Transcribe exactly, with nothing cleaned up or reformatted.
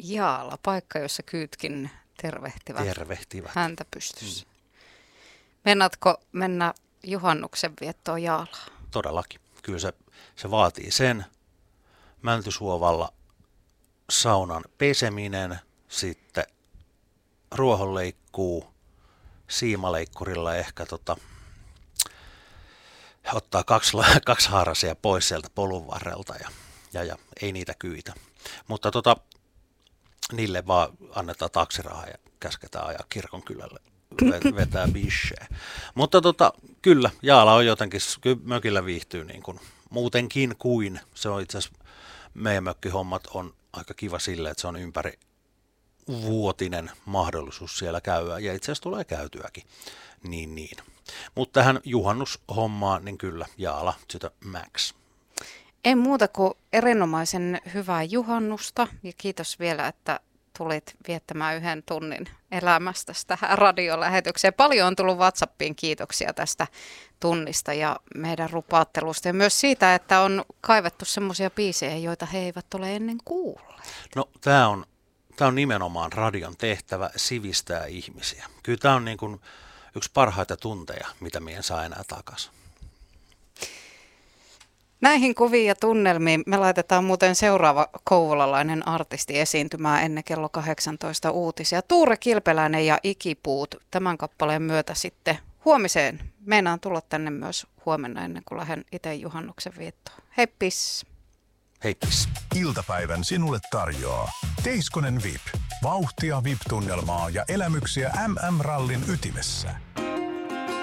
Jaala, paikka, jossa kyytkin tervehtivät, tervehtivät. häntä pystyssä. Mm. Menatko mennä juhannuksen viettoon Jaalaan? Todellakin. Kyllä se, se vaatii sen. Mäntysuovalla saunan peseminen, sitten ruohonleikkuu, siimaleikkurilla ehkä tota, ottaa kaksi, kaksi haarasia pois sieltä polun varrelta ja, ja, ja ei niitä kyitä. Mutta tota, niille vaan annetaan taksirahaa ja käsketään ajaa kirkonkylälle vetää bicheä. Mutta tota, kyllä, Jaala on jotenkin, kyllä mökillä viihtyy niin kuin muutenkin kuin. Se on itse asiassa, meidän mökkihommat on aika kiva sille, että se on ympäri vuotinen mahdollisuus siellä käydä ja itse asiassa tulee käytyäkin. Niin, niin. Mutta tähän juhannushommaan, niin kyllä, Jaala to the max. Ei muuta kuin erinomaisen hyvää juhannusta ja kiitos vielä, että tulit viettämään yhden tunnin elämästä tähän radiolähetykseen. Paljon on tullut WhatsAppiin kiitoksia tästä tunnista ja meidän rupaattelusta ja myös siitä, että on kaivettu semmoisia biisejä, joita he eivät ole ennen kuulleet. No tämä on, tämä on nimenomaan radion tehtävä sivistää ihmisiä. Kyllä tämä on niin kuin yksi parhaita tunteja, mitä meidän saa enää takaisin. Näihin kuviin ja tunnelmiin me laitetaan muuten seuraava kouvolalainen artisti esiintymään ennen kello kahdeksantoista uutisia. Tuure Kilpeläinen ja Ikipuut tämän kappaleen myötä sitten huomiseen. Meinaan tulla tänne myös huomenna ennen kuin lähden itse juhannuksen viettoon. Heppis! Heppis! Iltapäivän sinulle tarjoaa Teiskonen V I P. Vauhtia V I P-tunnelmaa ja elämyksiä M M-rallin ytimessä.